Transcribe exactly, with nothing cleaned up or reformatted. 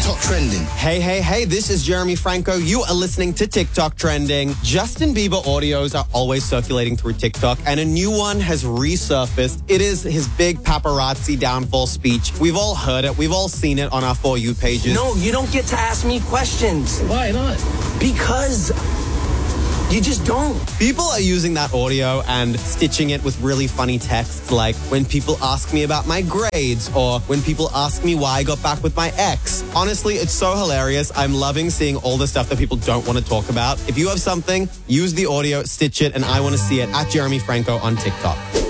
TikTok Trending. Hey, hey, hey, this is Jeremy Franco. You are listening to TikTok Trending. Justin Bieber audios are always circulating through TikTok, and a new one has resurfaced. It is his big paparazzi downfall speech. We've all heard it. We've all seen it on our For You pages. No, you don't get to ask me questions. Why not? Because you just don't. People are using that audio and stitching it with really funny texts like when people ask me about my grades or when people ask me why I got back with my ex. Honestly, it's so hilarious. I'm loving seeing all the stuff that people don't want to talk about. If you have something, use the audio, stitch it, and I want to see it at Jeremy Franco on TikTok.